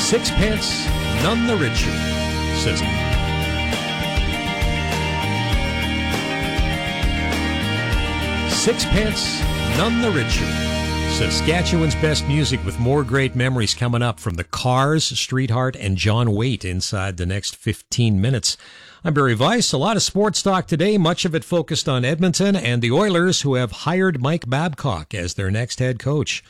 Sixpence, none the richer, says he. Sixpence, none the richer. Saskatchewan's best music with more great memories coming up from the Cars, Streetheart, and John Waite inside the next 15 minutes. I'm Barry Weiss. A lot of sports talk today, much of it focused on Edmonton and the Oilers, who have hired Mike Babcock as their next head coach.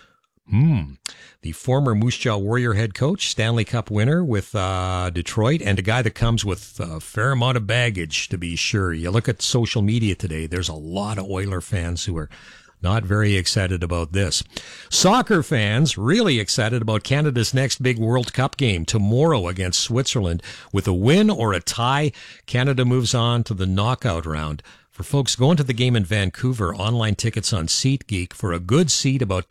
The former Moose Jaw Warrior head coach, Stanley Cup winner with Detroit, and a guy that comes with a fair amount of baggage, to be sure. You look at social media today, there's a lot of Oiler fans who are not very excited about this. Soccer fans really excited about Canada's next big World Cup game tomorrow against Switzerland. With a win or a tie, Canada moves on to the knockout round. For folks going to the game in Vancouver, online tickets on SeatGeek for a good seat, about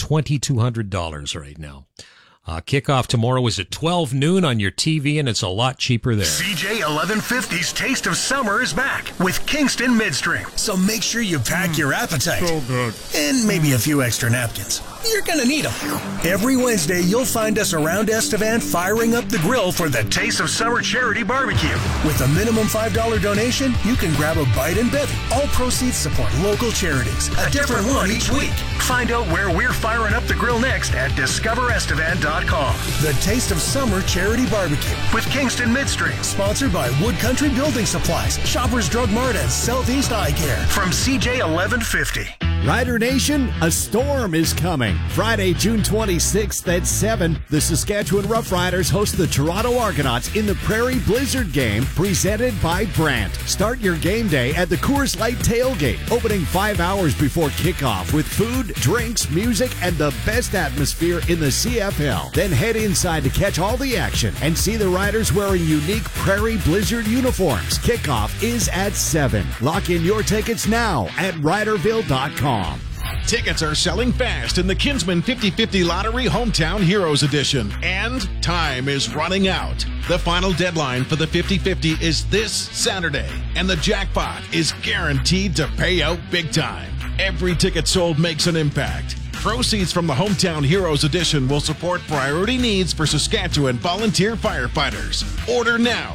$2,200 right now. Kickoff tomorrow is at 12 noon on your TV, and it's a lot cheaper there. CJ 1150's Taste of Summer is back with Kingston Midstream. So make sure you pack your appetite. So good. And maybe a few extra napkins. You're going to need them. Every Wednesday, you'll find us around Estevan firing up the grill for the Taste of Summer Charity Barbecue. With a minimum $5 donation, you can grab a bite and bevy. All proceeds support local charities. A different one each week. Find out where we're firing up the grill next at discoverestevan.com. The Taste of Summer Charity Barbecue with Kingston Midstream. Sponsored by Wood Country Building Supplies, Shoppers Drug Mart, and Southeast Eye Care. From CJ 1150. Rider Nation, a storm is coming. Friday, June 26th at 7, the Saskatchewan Roughriders host the Toronto Argonauts in the Prairie Blizzard game, presented by Brandt. Start your game day at the Coors Light Tailgate, opening 5 hours before kickoff with food, drinks, music, and the best atmosphere in the CFL. Then head inside to catch all the action and see the Riders wearing unique Prairie Blizzard uniforms. Kickoff is at 7. Lock in your tickets now at Riderville.com. Tickets are selling fast in the Kinsman 50/50 Lottery Hometown Heroes Edition, and time is running out. The final deadline for the 50/50 is this Saturday, and the jackpot is guaranteed to pay out big time. Every ticket sold makes an impact. Proceeds from the Hometown Heroes Edition will support priority needs for Saskatchewan volunteer firefighters. Order now.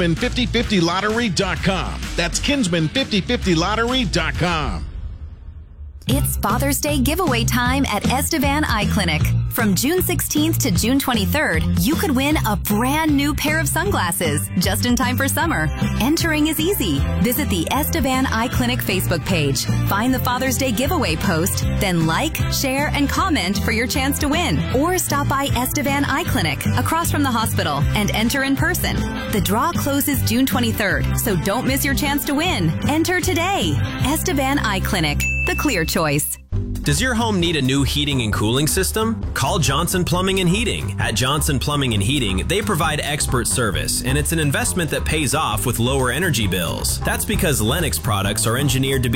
Kinsman5050lottery.com. That's Kinsman5050lottery.com. It's Father's Day giveaway time at Estevan Eye Clinic. From June 16th to June 23rd, you could win a brand new pair of sunglasses just in time for summer. Entering is easy. Visit the Estevan Eye Clinic Facebook page. Find the Father's Day giveaway post, then like, share, and comment for your chance to win. Or stop by Estevan Eye Clinic across from the hospital and enter in person. The draw closes June 23rd, so don't miss your chance to win. Enter today. Estevan Eye Clinic, the clear choice. Does your home need a new heating and cooling system? Call Johnson Plumbing and Heating. At Johnson Plumbing and Heating, they provide expert service, and it's an investment that pays off with lower energy bills. That's because Lennox products are engineered to be